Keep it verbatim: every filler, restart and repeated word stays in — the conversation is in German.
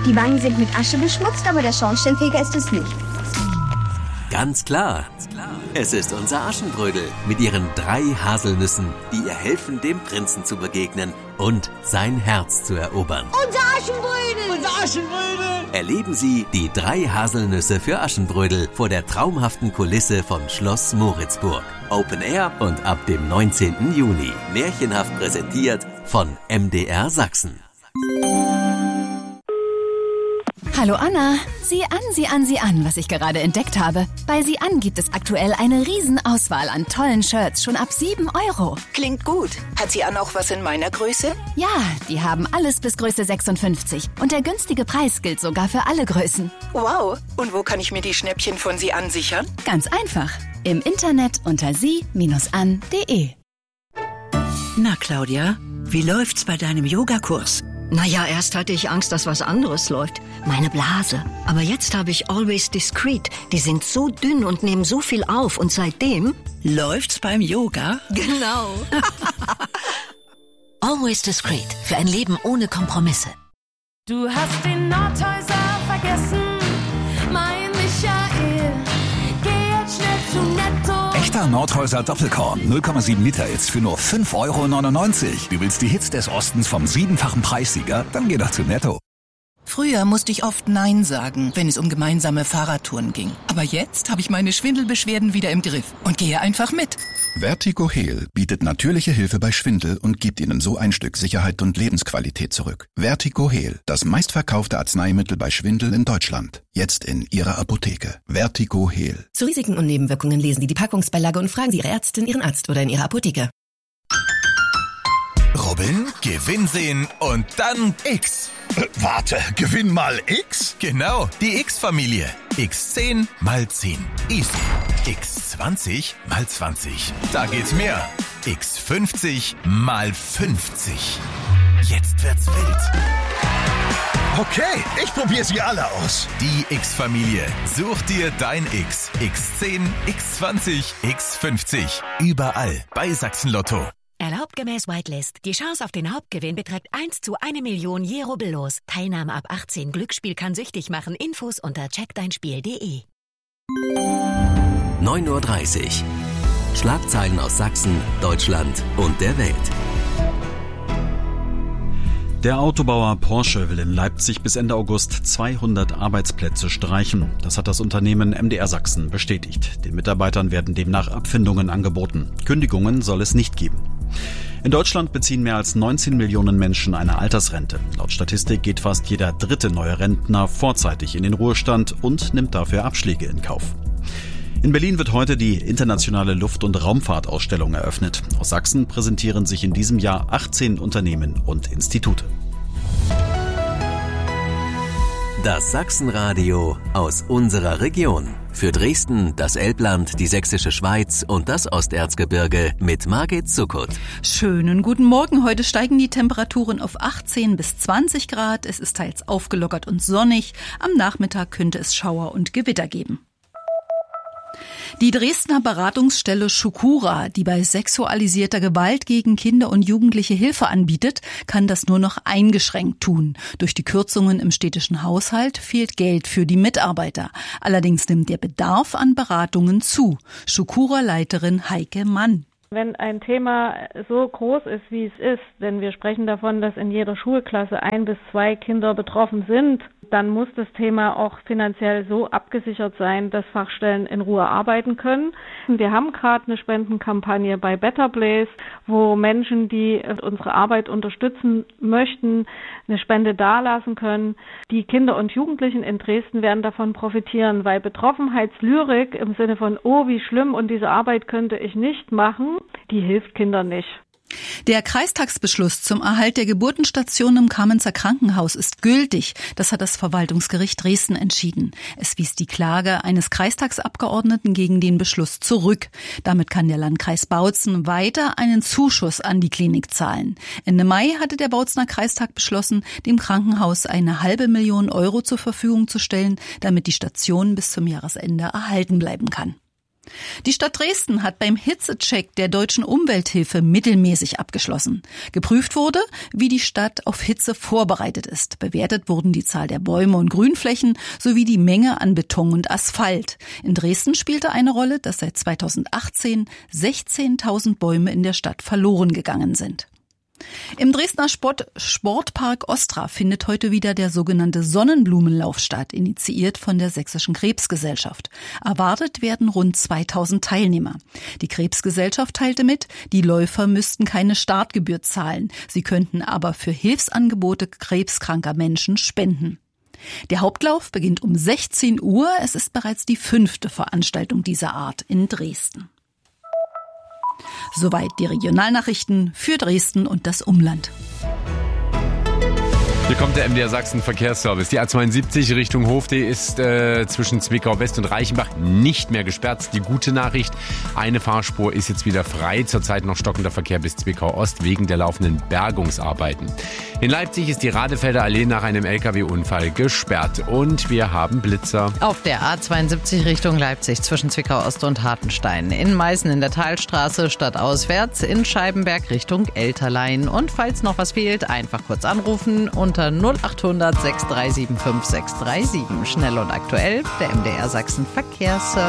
Die Wangen sind mit Asche beschmutzt, aber der Schornsteinfeger ist es nicht. Ganz klar. Es ist unser Aschenbrödel mit ihren drei Haselnüssen, die ihr helfen, dem Prinzen zu begegnen und sein Herz zu erobern. Unser Aschenbrödel! Unser Aschenbrödel! Erleben Sie die drei Haselnüsse für Aschenbrödel vor der traumhaften Kulisse von Schloss Moritzburg. Open Air und ab dem neunzehnten Juni. Märchenhaft präsentiert von M D R Sachsen. Hallo Anna, sieh an, sieh an, sieh an, was ich gerade entdeckt habe. Bei Sieh an gibt es aktuell eine Riesenauswahl an tollen Shirts, schon ab sieben Euro. Klingt gut. Hat Sieh an auch was in meiner Größe? Ja, die haben alles bis Größe sechsundfünfzig. Und der günstige Preis gilt sogar für alle Größen. Wow. Und wo kann ich mir die Schnäppchen von Sieh an sichern? Ganz einfach. Im Internet unter sie Bindestrich an punkt de. Na Claudia, wie läuft's bei deinem Yogakurs? Naja, erst hatte ich Angst, dass was anderes läuft. Meine Blase. Aber jetzt habe ich Always Discreet. Die sind so dünn und nehmen so viel auf. Und seitdem... Läuft's beim Yoga? Genau. Always Discreet. Für ein Leben ohne Kompromisse. Du hast den Nordhäuser vergessen, mein Michael. Geh jetzt schnell zu Netto. Echter Nordhäuser Doppelkorn, null Komma sieben Liter jetzt für nur fünf Euro neunundneunzig. Du willst die Hits des Ostens vom siebenfachen Preissieger? Dann geh doch zu Netto. Früher musste ich oft Nein sagen, wenn es um gemeinsame Fahrradtouren ging. Aber jetzt habe ich meine Schwindelbeschwerden wieder im Griff und gehe einfach mit. Vertigo Heal bietet natürliche Hilfe bei Schwindel und gibt Ihnen so ein Stück Sicherheit und Lebensqualität zurück. Vertigo Heal, das meistverkaufte Arzneimittel bei Schwindel in Deutschland. Jetzt in Ihrer Apotheke. Vertigo Heal. Zu Risiken und Nebenwirkungen lesen Sie die Packungsbeilage und fragen Sie Ihre Ärztin, Ihren Arzt oder in Ihrer Apotheke. Rubbeln, Gewinn sehen und dann X. Äh, warte, Gewinn mal X? Genau, die X-Familie. X zehn mal zehn. Easy. X zwanzig mal zwanzig. Da geht's mehr. X fünfzig mal fünfzig. Jetzt wird's wild. Okay, ich probiere sie alle aus. Die X-Familie. Such dir dein X. X zehn, X zwanzig, X fünfzig. Überall bei Sachsen Lotto. Erlaubt gemäß Whitelist. Die Chance auf den Hauptgewinn beträgt eins zu eine Million je rubbellos. Teilnahme ab achtzehn. Glücksspiel kann süchtig machen. Infos unter check dein spiel punkt de. neun Uhr dreißig. Schlagzeilen aus Sachsen, Deutschland und der Welt. Der Autobauer Porsche will in Leipzig bis Ende August zweihundert Arbeitsplätze streichen. Das hat das Unternehmen M D R Sachsen bestätigt. Den Mitarbeitern werden demnach Abfindungen angeboten. Kündigungen soll es nicht geben. In Deutschland beziehen mehr als neunzehn Millionen Menschen eine Altersrente. Laut Statistik geht fast jeder dritte neue Rentner vorzeitig in den Ruhestand und nimmt dafür Abschläge in Kauf. In Berlin wird heute die internationale Luft- und Raumfahrtausstellung eröffnet. Aus Sachsen präsentieren sich in diesem Jahr achtzehn Unternehmen und Institute. Das Sachsenradio aus unserer Region. Für Dresden, das Elbland, die Sächsische Schweiz und das Osterzgebirge mit Margit Zuckert. Schönen guten Morgen. Heute steigen die Temperaturen auf achtzehn bis zwanzig Grad. Es ist teils aufgelockert und sonnig. Am Nachmittag könnte es Schauer und Gewitter geben. Die Dresdner Beratungsstelle Shukura, die bei sexualisierter Gewalt gegen Kinder und Jugendliche Hilfe anbietet, kann das nur noch eingeschränkt tun. Durch die Kürzungen im städtischen Haushalt fehlt Geld für die Mitarbeiter. Allerdings nimmt der Bedarf an Beratungen zu. Shukura-Leiterin Heike Mann. Wenn ein Thema so groß ist, wie es ist, denn wir sprechen davon, dass in jeder Schulklasse ein bis zwei Kinder betroffen sind, dann muss das Thema auch finanziell so abgesichert sein, dass Fachstellen in Ruhe arbeiten können. Wir haben gerade eine Spendenkampagne bei Better Place, wo Menschen, die unsere Arbeit unterstützen möchten, eine Spende dalassen können. Die Kinder und Jugendlichen in Dresden werden davon profitieren, weil Betroffenheitslyrik im Sinne von, oh, wie schlimm und diese Arbeit könnte ich nicht machen, die hilft Kindern nicht. Der Kreistagsbeschluss zum Erhalt der Geburtenstation im Kamenzer Krankenhaus ist gültig. Das hat das Verwaltungsgericht Dresden entschieden. Es wies die Klage eines Kreistagsabgeordneten gegen den Beschluss zurück. Damit kann der Landkreis Bautzen weiter einen Zuschuss an die Klinik zahlen. Ende Mai hatte der Bautzener Kreistag beschlossen, dem Krankenhaus eine halbe Million Euro zur Verfügung zu stellen, damit die Station bis zum Jahresende erhalten bleiben kann. Die Stadt Dresden hat beim Hitzecheck der Deutschen Umwelthilfe mittelmäßig abgeschlossen. Geprüft wurde, wie die Stadt auf Hitze vorbereitet ist. Bewertet wurden die Zahl der Bäume und Grünflächen sowie die Menge an Beton und Asphalt. In Dresden spielte eine Rolle, dass seit zweitausendachtzehn sechzehntausend Bäume in der Stadt verloren gegangen sind. Im Dresdner Sport, Sportpark Ostra findet heute wieder der sogenannte Sonnenblumenlauf statt, initiiert von der Sächsischen Krebsgesellschaft. Erwartet werden rund zweitausend Teilnehmer. Die Krebsgesellschaft teilte mit, die Läufer müssten keine Startgebühr zahlen. Sie könnten aber für Hilfsangebote krebskranker Menschen spenden. Der Hauptlauf beginnt um sechzehn Uhr. Es ist bereits die fünfte Veranstaltung dieser Art in Dresden. Soweit die Regionalnachrichten für Dresden und das Umland. Hier kommt der M D R Sachsen Verkehrsservice. Die A zweiundsiebzig Richtung Hofdee ist äh, zwischen Zwickau West und Reichenbach nicht mehr gesperrt. Die gute Nachricht, eine Fahrspur ist jetzt wieder frei. Zurzeit noch stockender Verkehr bis Zwickau Ost wegen der laufenden Bergungsarbeiten. In Leipzig ist die Radefelder Allee nach einem L K W-Unfall gesperrt. Und wir haben Blitzer. Auf der A zweiundsiebzig Richtung Leipzig zwischen Zwickau Ost und Hartenstein. In Meißen in der Talstraße stadtauswärts, in Scheibenberg Richtung Elterlein. Und falls noch was fehlt, einfach kurz anrufen unter null acht hundert sechs drei sieben fünf sechs drei sieben. Schnell und aktuell, der M D R Sachsen Verkehrsservice.